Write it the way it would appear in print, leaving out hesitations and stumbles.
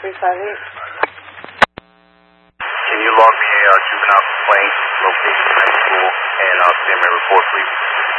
Can you log me a juvenile complaint, location high school, and send me a report, please?